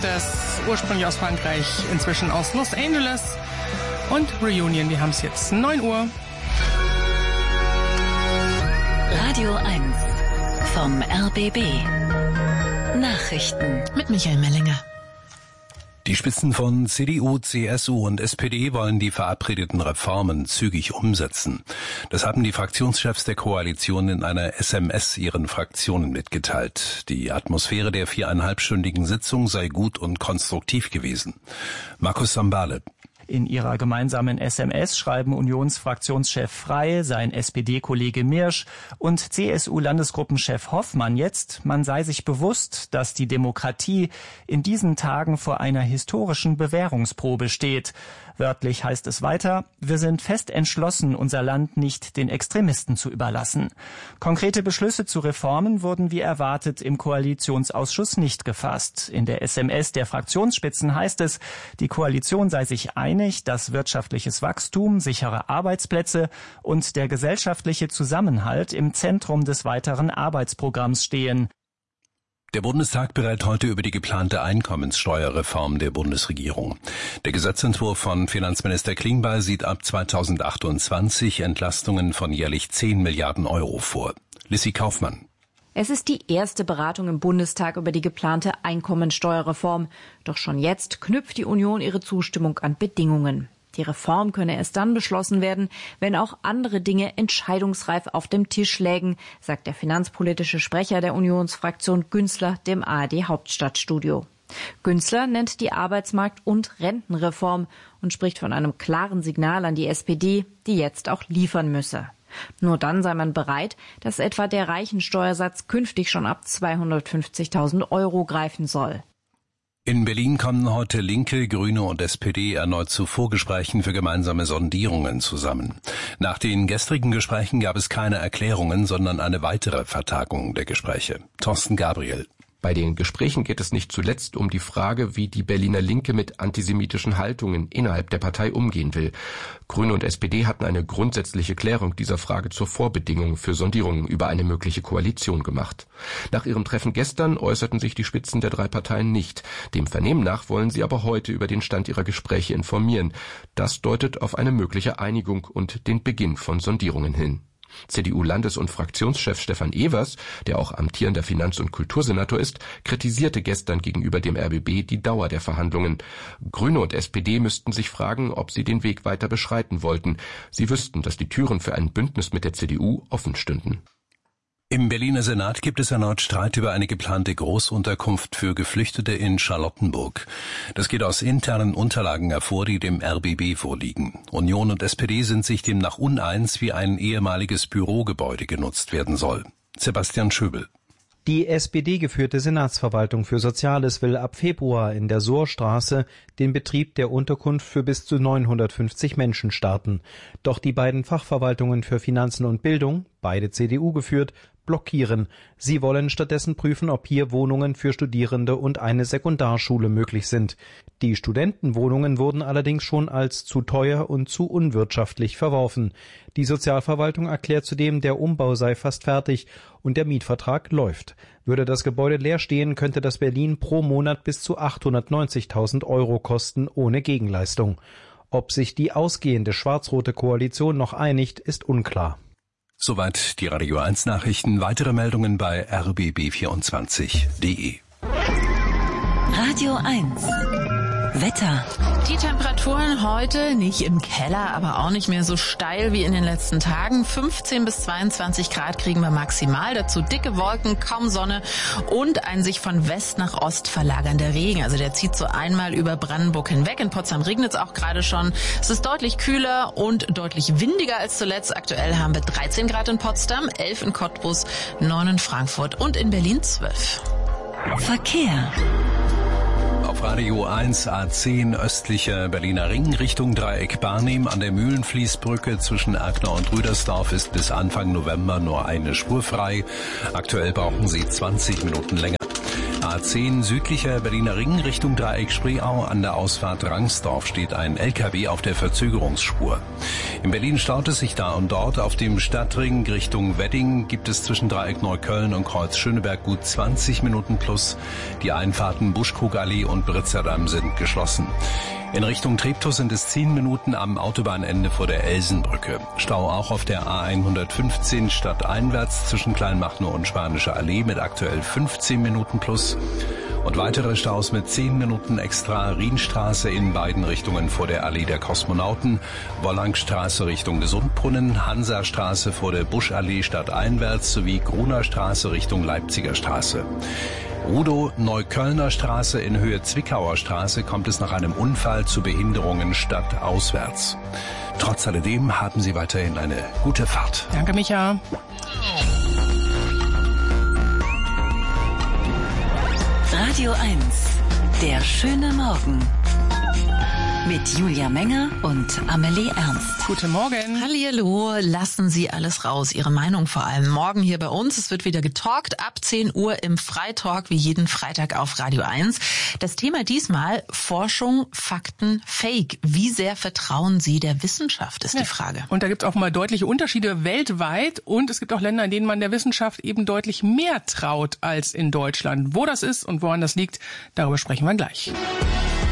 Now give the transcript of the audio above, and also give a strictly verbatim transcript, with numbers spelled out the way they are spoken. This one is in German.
Mendes, ursprünglich aus Frankreich, inzwischen aus Los Angeles. Und Reunion, wir haben es jetzt neun Uhr. Radio eins vom R B B. Nachrichten mit Michael Mellinger. Die Spitzen von C D U, C S U und S P D wollen die verabredeten Reformen zügig umsetzen. Das haben die Fraktionschefs der Koalition in einer S M S ihren Fraktionen mitgeteilt. Die Atmosphäre der viereinhalbstündigen Sitzung sei gut und konstruktiv gewesen. Markus Sambale. In ihrer gemeinsamen S M S schreiben Unionsfraktionschef Frey, sein S P D-Kollege Mirsch und C S U-Landesgruppenchef Hoffmann jetzt, man sei sich bewusst, dass die Demokratie in diesen Tagen vor einer historischen Bewährungsprobe steht. Wörtlich heißt es weiter, wir sind fest entschlossen, unser Land nicht den Extremisten zu überlassen. Konkrete Beschlüsse zu Reformen wurden wie erwartet im Koalitionsausschuss nicht gefasst. In der S M S der Fraktionsspitzen heißt es, die Koalition sei sich einig, dass wirtschaftliches Wachstum, sichere Arbeitsplätze und der gesellschaftliche Zusammenhalt im Zentrum des weiteren Arbeitsprogramms stehen. Der Bundestag berät heute über die geplante Einkommenssteuerreform der Bundesregierung. Der Gesetzentwurf von Finanzminister Klingbeil sieht ab zweitausendachtundzwanzig Entlastungen von jährlich zehn Milliarden Euro vor. Lissy Kaufmann. Es ist die erste Beratung im Bundestag über die geplante Einkommensteuerreform. Doch schon jetzt knüpft die Union ihre Zustimmung an Bedingungen. Die Reform könne erst dann beschlossen werden, wenn auch andere Dinge entscheidungsreif auf dem Tisch lägen, sagt der finanzpolitische Sprecher der Unionsfraktion Günzler dem A R D-Hauptstadtstudio. Günzler nennt die Arbeitsmarkt- und Rentenreform und spricht von einem klaren Signal an die S P D, die jetzt auch liefern müsse. Nur dann sei man bereit, dass etwa der Reichensteuersatz künftig schon ab zweihundertfünfzigtausend Euro greifen soll. In Berlin kommen heute Linke, Grüne und S P D erneut zu Vorgesprächen für gemeinsame Sondierungen zusammen. Nach den gestrigen Gesprächen gab es keine Erklärungen, sondern eine weitere Vertagung der Gespräche. Thorsten Gabriel. Bei den Gesprächen geht es nicht zuletzt um die Frage, wie die Berliner Linke mit antisemitischen Haltungen innerhalb der Partei umgehen will. Grüne und S P D hatten eine grundsätzliche Klärung dieser Frage zur Vorbedingung für Sondierungen über eine mögliche Koalition gemacht. Nach ihrem Treffen gestern äußerten sich die Spitzen der drei Parteien nicht. Dem Vernehmen nach wollen sie aber heute über den Stand ihrer Gespräche informieren. Das deutet auf eine mögliche Einigung und den Beginn von Sondierungen hin. C D U-Landes- und Fraktionschef Stefan Evers, der auch amtierender Finanz- und Kultursenator ist, kritisierte gestern gegenüber dem R B B die Dauer der Verhandlungen. Grüne und S P D müssten sich fragen, ob sie den Weg weiter beschreiten wollten. Sie wüssten, dass die Türen für ein Bündnis mit der C D U offen stünden. Im Berliner Senat gibt es erneut Streit über eine geplante Großunterkunft für Geflüchtete in Charlottenburg. Das geht aus internen Unterlagen hervor, die dem R B B vorliegen. Union und S P D sind sich demnach uneins, wie ein ehemaliges Bürogebäude genutzt werden soll. Sebastian Schöbel. Die S P D-geführte Senatsverwaltung für Soziales will ab Februar in der Sohrstraße den Betrieb der Unterkunft für bis zu neunhundertfünfzig Menschen starten. Doch die beiden Fachverwaltungen für Finanzen und Bildung, beide C D U geführt, blockieren. Sie wollen stattdessen prüfen, ob hier Wohnungen für Studierende und eine Sekundarschule möglich sind. Die Studentenwohnungen wurden allerdings schon als zu teuer und zu unwirtschaftlich verworfen. Die Sozialverwaltung erklärt zudem, der Umbau sei fast fertig und der Mietvertrag läuft. Würde das Gebäude leer stehen, könnte das Berlin pro Monat bis zu achthundertneunzigtausend Euro kosten, ohne Gegenleistung. Ob sich die ausgehende schwarz-rote Koalition noch einigt, ist unklar. Soweit die Radio eins Nachrichten. Weitere Meldungen bei r b b vierundzwanzig punkt d e. Radio eins Wetter. Die Temperaturen heute nicht im Keller, aber auch nicht mehr so steil wie in den letzten Tagen. fünfzehn bis zweiundzwanzig Grad kriegen wir maximal. Dazu dicke Wolken, kaum Sonne und ein sich von West nach Ost verlagernder Regen. Also der zieht so einmal über Brandenburg hinweg. In Potsdam regnet es auch gerade schon. Es ist deutlich kühler und deutlich windiger als zuletzt. Aktuell haben wir dreizehn Grad in Potsdam, elf in Cottbus, neun in Frankfurt und in Berlin zwölf. Verkehr. Auf Radio eins A zehn östlicher Berliner Ring Richtung Dreieck Barnim an der Mühlenfließbrücke zwischen Erkner und Rüdersdorf ist bis Anfang November nur eine Spur frei. Aktuell brauchen Sie zwanzig Minuten länger. A zehn südlicher Berliner Ring Richtung Dreieck Spreeau an der Ausfahrt Rangsdorf steht ein L K W auf der Verzögerungsspur. In Berlin staut es sich da und dort. Auf dem Stadtring Richtung Wedding gibt es zwischen Dreieck Neukölln und Kreuz Schöneberg gut zwanzig Minuten plus. Die Einfahrten Buschkrugallee und Britzerdamm sind geschlossen. In Richtung Treptow sind es zehn Minuten am Autobahnende vor der Elsenbrücke. Stau auch auf der A hundertfünfzehn stadteinwärts zwischen Kleinmachnow und Spanische Allee mit aktuell fünfzehn Minuten plus. Und weitere Staus mit zehn Minuten extra Rienstraße in beiden Richtungen vor der Allee der Kosmonauten, Wollangstraße Richtung Gesundbrunnen, Hansastraße vor der Buschallee stadteinwärts sowie Grunerstraße Richtung Leipziger Straße. Rudow Neuköllner Straße in Höhe Zwickauer Straße kommt es nach einem Unfall zu Behinderungen stadtauswärts. Trotz alledem haben Sie weiterhin eine gute Fahrt. Danke, Micha. Radio eins, der schöne Morgen. Mit Julia Menger und Amelie Ernst. Guten Morgen. Hallihallo, lassen Sie alles raus, Ihre Meinung vor allem. Morgen hier bei uns, es wird wieder getalkt, ab zehn Uhr im Freitalk, wie jeden Freitag auf Radio eins. Das Thema diesmal, Forschung, Fakten, Fake. Wie sehr vertrauen Sie der Wissenschaft, ist ja die Frage. Und da gibt es auch mal deutliche Unterschiede weltweit. Und es gibt auch Länder, in denen man der Wissenschaft eben deutlich mehr traut als in Deutschland. Wo das ist und woran das liegt, darüber sprechen wir gleich.